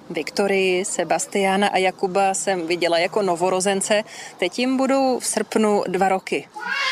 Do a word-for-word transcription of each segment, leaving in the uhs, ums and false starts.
Viktorii, Sebastiána a Jakuba jsem viděla jako novorozence. Teď jim budou v srpnu dva roky.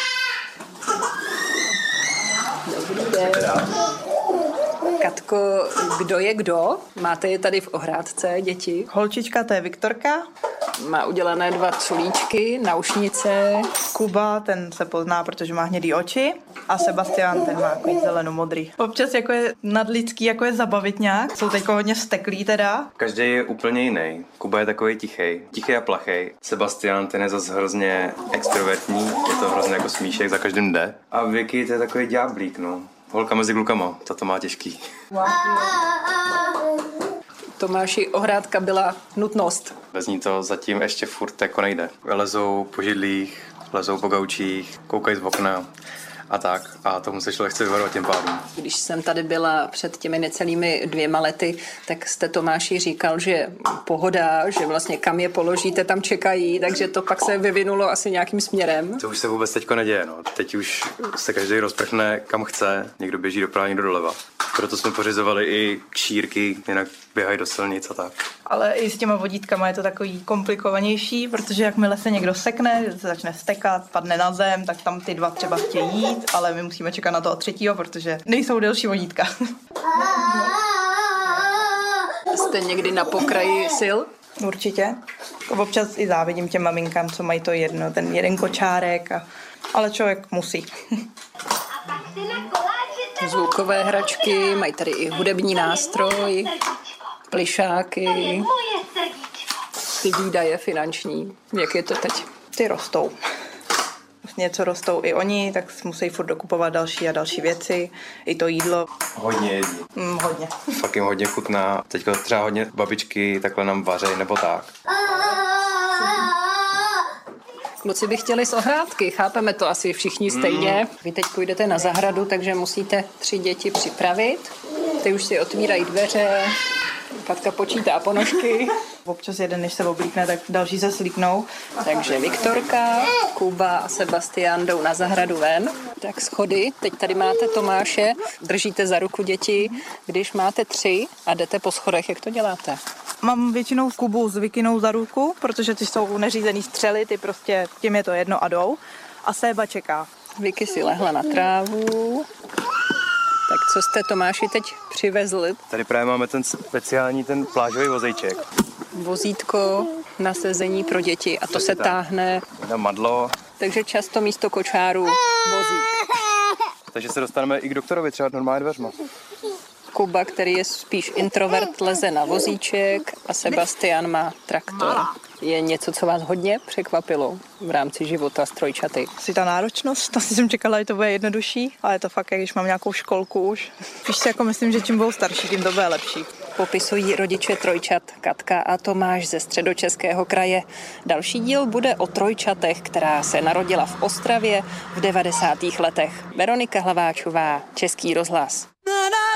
Dobrý den. Katko, kdo je kdo? Máte je tady v ohrádce, děti? Holčička, to je Viktorka. Má udělané dva culíčky, naušnice. Kuba, ten se pozná, protože má hnědý oči. A Sebastián, ten má takový zeleno-modrý. Občas jako je nadlidský, jako je zabavit nějak. Jsou teď hodně vzteklí teda. Každý je úplně jiný. Kuba je takový tichej, tichý a plachej. Sebastián, ten je zase hrozně extrovertní, je to hrozně jako smíšek, za každým jde. A Vicky, to je takový ďáblík, no. Holka mezi klukama, to to má těžký. Tomáši, ohrádka byla nutnost. Bez ní to zatím ještě furt jako nejde. Lezou po židlích, lezou po gaučích, koukají z okna a tak. A tomu se člověk chce vyvarovat tím pádem. Když jsem tady byla před těmi necelými dvěma lety, tak jste Tomáši říkal, že pohoda, že vlastně kam je položíte, tam čekají, takže to pak se vyvinulo asi nějakým směrem. To už se vůbec teďko neděje, no. Teď už se každý rozprchne kam chce, někdo běží doprava, někdo doleva. Proto jsme pořizovali i kšírky, jinak běhají do silnic a tak. Ale i s těma vodítkama je to takový komplikovanější, protože jakmile se někdo sekne, začne stekat, padne na zem, tak tam ty dva třeba chtějí jít, ale my musíme čekat na toho třetího, protože nejsou delší vodítka. Jste někdy na pokraji sil? Určitě. Občas i závidím těm maminkám, co mají to jedno, ten jeden kočárek, a... ale člověk musí. Zvukové hračky, mají tady i hudební nástroj, plišáky, ty výdaje finanční. Jak je to teď? Ty rostou. Něco rostou i oni, tak musí furt dokupovat další a další věci. I to jídlo. Hodně jedí. Mm, hodně. Fakt jim hodně chutná. Teďka třeba hodně babičky takhle nám vaří nebo tak. Kluci by chtěli z ohrádky, chápeme to asi všichni stejně. Vy teď půjdete na zahradu, takže musíte tři děti připravit. Ty už si otvírají dveře, Katka počítá ponožky. Občas jeden, než se oblíkne, tak další se slíknou. Takže Viktorka, Kuba a Sebastián jdou na zahradu ven. Tak schody, teď tady máte Tomáše, držíte za ruku děti. Když máte tři a jdete po schodech, jak to děláte? Mám většinou Kubu s Vikinou za ruku, protože ty jsou neřízený střely, ty prostě tím je to jedno a jdou. A Séba čeká. Vicky si lehla na trávu. Tak co jste Tomáši teď přivezli? Tady právě máme ten speciální, ten plážový vozejček. Vozítko na sezení pro děti a to se táhne. Na madlo. Takže často místo kočáru vozík. Takže se dostaneme i k doktorovi třeba normálně dveřma. Kuba, který je spíš introvert, leze na vozíček a Sebastián má traktor. Je něco, co vás hodně překvapilo v rámci života s trojčaty? Asi ta náročnost, asi jsem čekala, že to bude jednodušší, ale je to fakt, když mám nějakou školku už. Spíš si jako myslím, že čím budou starší, tím to bude lepší. Popisují rodiče trojčat Katka a Tomáš ze Středočeského kraje. Další díl bude o trojčatech, která se narodila v Ostravě v devadesátých letech. Veronika Hlaváčová, Český rozhlas.